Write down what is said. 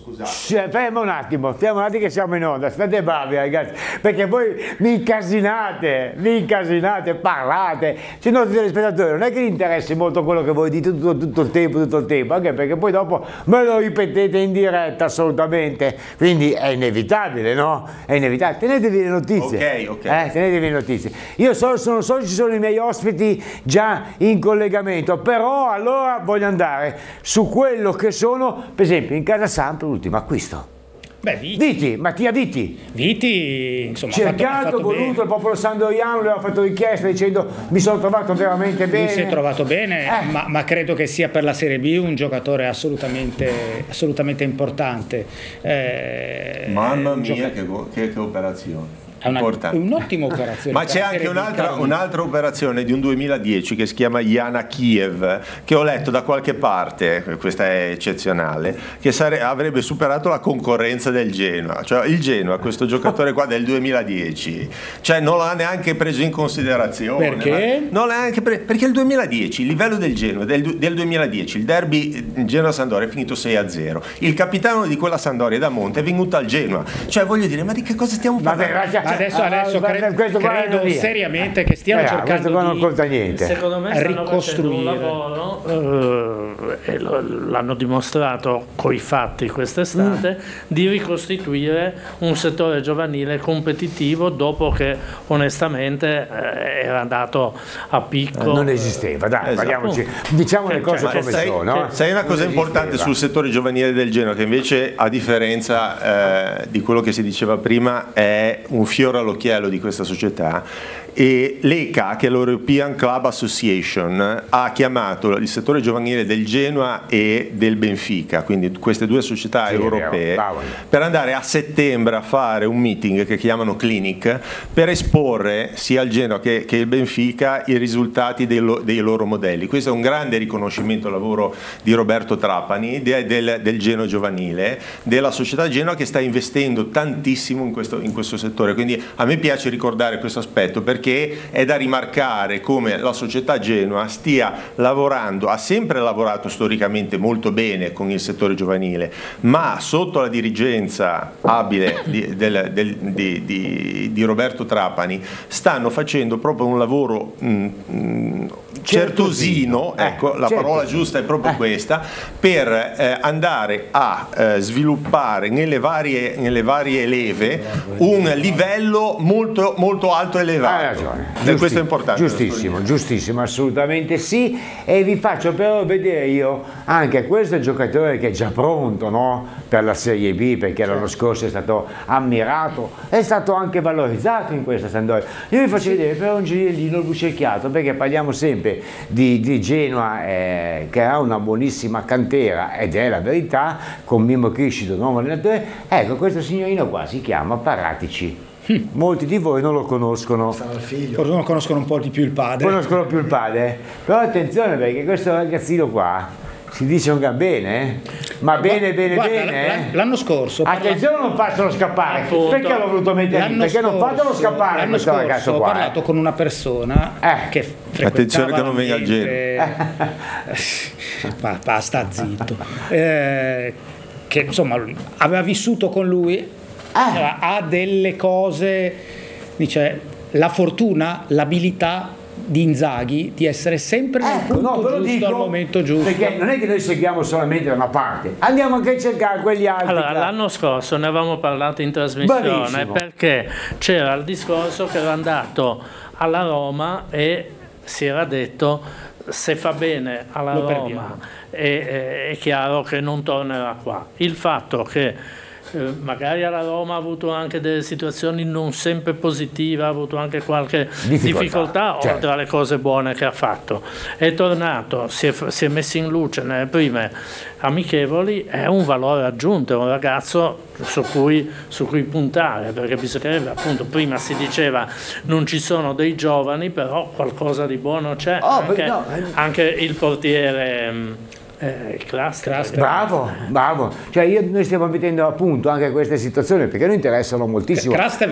scusate. Fermo un attimo che siamo in onda, state bravi ragazzi, perché voi mi incasinate, parlate, se no telespettatori non è che vi interessi molto quello che voi dite tutto il tempo, anche perché poi dopo me lo ripetete in diretta assolutamente, quindi è inevitabile, no? È inevitabile, tenetevi le notizie. Ok. Tenetevi le notizie. Io non so se ci sono i miei ospiti già in collegamento, però allora voglio andare su quello che sono, per esempio in Casa Samp l'ultimo acquisto. Beh, Mattia Viti, insomma, cercato, ha fatto voluto bene. il popolo sandoriano, le ha fatto richiesta dicendo mi sono trovato veramente bene. Lui si è trovato bene, ma credo che sia per la Serie B un giocatore assolutamente importante. Mamma mia, che operazione. È un'ottima operazione. Ma c'è anche un'altra operazione di un 2010 che si chiama Yana Kiev, che ho letto da qualche parte, questa è eccezionale, che avrebbe superato la concorrenza del Genoa. Cioè il Genoa, questo giocatore qua del 2010, cioè non l'ha neanche preso in considerazione. Perché? Perché il 2010, il livello del Genoa del 2010, il derby Genoa-Sampdoria è finito 6-0. Il capitano di quella Sampdoria, Damonte, è venuto al Genoa. Cioè voglio dire, ma di che cosa stiamo parlando? Adesso credo seriamente che stiamo cercando non conta niente. Secondo me stanno facendo un lavoro, e l'hanno dimostrato coi fatti quest'estate, di ricostituire un settore giovanile competitivo dopo che onestamente era andato a picco. Non esisteva, dai, parliamoci, diciamo le cose come sono. Sai una cosa importante sul settore giovanile del Genoa, che invece a differenza di quello che si diceva prima è un fiore all'occhiello di questa società, e l'ECA, che è l'European Club Association, ha chiamato il settore giovanile del Genoa e del Benfica, quindi queste due società europee, per andare a settembre a fare un meeting che chiamano Clinic, per esporre sia al Genoa che il Benfica i risultati dei loro modelli. Questo è un grande riconoscimento al lavoro di Roberto Trapani, del Genoa giovanile, della società Genoa, che sta investendo tantissimo in questo settore. Quindi a me piace ricordare questo aspetto, perché è da rimarcare come la società Genoa stia lavorando, ha sempre lavorato storicamente molto bene con il settore giovanile, ma sotto la dirigenza abile di Roberto Trapani stanno facendo proprio un lavoro certosino, ecco, la parola giusta è proprio questa, per andare a sviluppare nelle varie leve un livello molto, molto alto e elevato. Questo è importante. Giustissimo, assolutamente sì. E vi faccio però vedere io anche questo giocatore che è già pronto, no? Per la Serie B, perché l'anno scorso è stato ammirato, è stato anche valorizzato in questa Sampdoria. Io vi faccio vedere però un gioiellino lucerchiato, perché parliamo sempre di Genoa che ha una buonissima cantera, ed è la verità, con Mimmo Criscito, nuovo allenatore. Ecco, questo signorino qua si chiama Paratici. Molti di voi non lo conoscono. Forse conoscono un po' di più il padre. Conoscono più il padre. Però attenzione, perché questo ragazzino qua si dice un gran bene, ma bene. L'anno scorso. Attenzione, non fatelo scappare. Perché l'ho voluto mettere lì? Perché non fatelo scappare questo ragazzo qua. Ho parlato con una persona che frequentava. Attenzione che non venga al Genoa. Sta zitto. Che insomma aveva vissuto con lui. Ha delle cose, dice, la fortuna, l'abilità di Inzaghi di essere sempre nel punto giusto al momento giusto. Perché non è che noi seguiamo solamente da una parte, andiamo anche a cercare quegli altri. Allora, l'anno scorso ne avevamo parlato in trasmissione. Bravissimo. Perché c'era il discorso che era andato alla Roma e si era detto: se fa bene alla Roma è chiaro che non tornerà qua. Il fatto che magari alla Roma ha avuto anche delle situazioni non sempre positive, ha avuto anche qualche difficoltà certo, oltre alle cose buone che ha fatto. È tornato, si è messo in luce nelle prime amichevoli, è un valore aggiunto, è un ragazzo su cui puntare, perché bisognerebbe, appunto, prima si diceva non ci sono dei giovani, però qualcosa di buono c'è, anche il portiere Kraster. Bravo. Cioè noi stiamo mettendo a punto anche queste situazioni, perché noi interessano moltissimo. Kraster